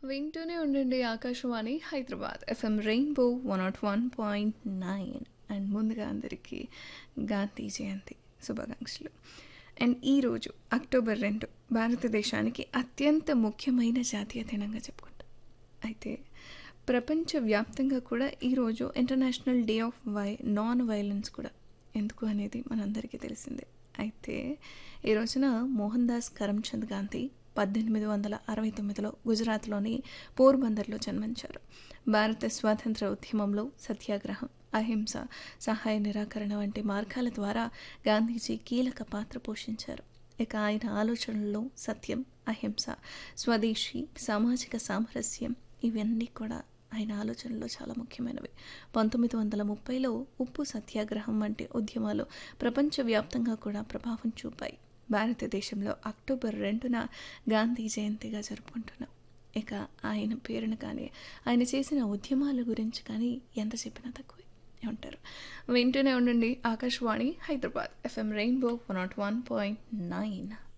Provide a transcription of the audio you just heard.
వింటూనే ఉండండి Akashvani Hyderabad FM rainbow 101.9. And ముందుగా అందరికీ గాంధీ జయంతి శుభాకాంక్షలు. అండ్ ఈరోజు అక్టోబర్ 2 భారతదేశానికి అత్యంత ముఖ్యమైన జాతీయ దినంగా చెప్పుకుంటాం. అయితే ప్రపంచవ్యాప్తంగా కూడా ఈరోజు international day of non violence కూడా ఎందుకు అనేది మనందరికీ తెలిసిందే. అయితే ఈ రోజున మోహన్ దాస్ కరమ్చంద్ గాంధీ 1869లో గుజరాత్లోని పోర్బందర్లో జన్మించారు. భారత స్వాతంత్ర ఉద్యమంలో సత్యాగ్రహం, అహింస, సహాయ నిరాకరణ వంటి మార్గాల ద్వారా గాంధీజీ కీలక పాత్ర పోషించారు. ఇక ఆయన ఆలోచనల్లో సత్యం, అహింస, స్వదేశీ, సామాజిక సామరస్యం ఇవన్నీ కూడా ఆయన ఆలోచనలో చాలా ముఖ్యమైనవి. 1930లో ఉప్పు సత్యాగ్రహం వంటి ఉద్యమాలు ప్రపంచవ్యాప్తంగా కూడా ప్రభావం చూపాయి. భారతదేశంలో అక్టోబర్ 2న గాంధీ జయంతిగా జరుపుకుంటున్నాం. ఇక ఆయన పేరును కానీ ఆయన చేసిన ఉద్యమాల గురించి కానీ ఎంత చెప్పినా తక్కువే ఉంటారు. వింటూనే ఉండండి ఆకాశవాణి హైదరాబాద్ ఎఫ్ఎం రెయిన్బో 101.9.